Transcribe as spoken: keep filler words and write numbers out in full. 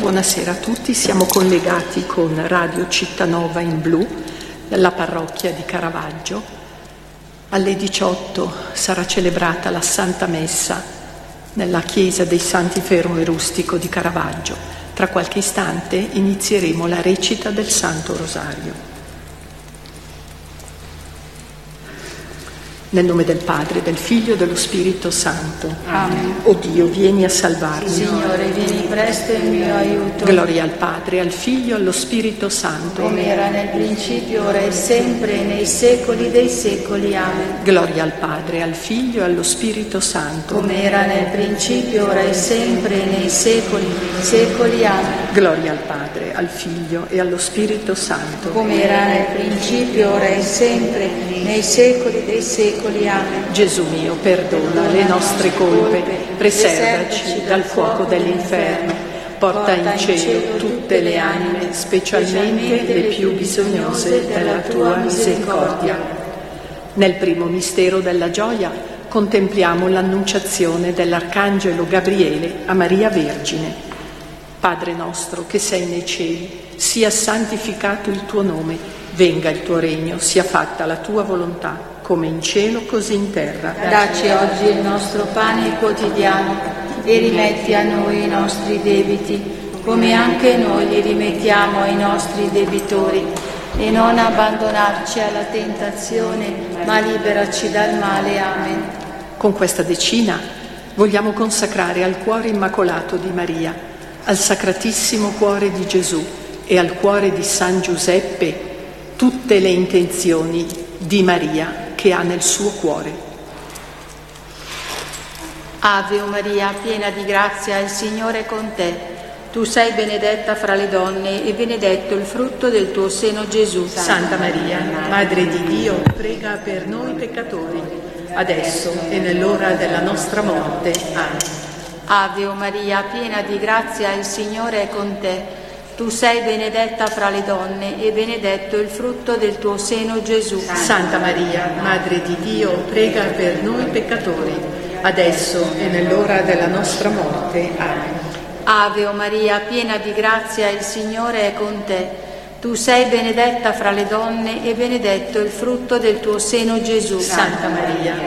buonasera a tutti. Siamo collegati con Radio Cittanova in blu, dalla parrocchia di Caravaggio. Alle diciotto sarà celebrata la Santa Messa nella chiesa dei Santi Fermo e Rustico di Caravaggio. Tra qualche istante inizieremo la recita del Santo Rosario. Nel nome del Padre, del Figlio e dello Spirito Santo. Amen. O Dio, vieni a salvarmi. Signore, vieni presto in mio aiuto. Gloria al Padre, al Figlio e allo Spirito Santo. Come era nel principio, ora e sempre, nei secoli dei secoli. Amen. Gloria al Padre, al Figlio e allo Spirito Santo. Come era nel principio, ora e sempre, nei secoli dei secoli. Amen. Gloria al Padre, al Figlio e allo Spirito Santo. Come era nel principio, ora e sempre, nei secoli dei secoli. Amen. Gesù mio, perdona le nostre colpe, preservaci dal fuoco dell'inferno, porta in cielo tutte le anime, specialmente le più bisognose della tua misericordia. Nel primo mistero della gioia contempliamo l'annunciazione dell'Arcangelo Gabriele a Maria Vergine. Padre nostro che sei nei cieli, sia santificato il tuo nome, venga il tuo regno, sia fatta la tua volontà, come in cielo così in terra. Dacci oggi il nostro pane quotidiano e rimetti a noi i nostri debiti, come anche noi li rimettiamo ai nostri debitori. E non abbandonarci alla tentazione, ma liberaci dal male. Amen. Con questa decina vogliamo consacrare al cuore immacolato di Maria, al Sacratissimo Cuore di Gesù e al cuore di San Giuseppe tutte le intenzioni di Maria che ha nel suo cuore. Ave Maria, piena di grazia, il Signore è con te. Tu sei benedetta fra le donne e benedetto il frutto del tuo seno, Gesù. Santa Maria, Madre di Dio, prega per noi peccatori, adesso e nell'ora della nostra morte. Amen. Ave Maria, piena di grazia, il Signore è con te. Tu sei benedetta fra le donne e benedetto il frutto del tuo seno, Gesù. Santa Maria, Madre di Dio, prega per noi peccatori, adesso e nell'ora della nostra morte. Amen. Ave Maria, piena di grazia, il Signore è con te. Tu sei benedetta fra le donne e benedetto il frutto del tuo seno, Gesù. Santa Maria,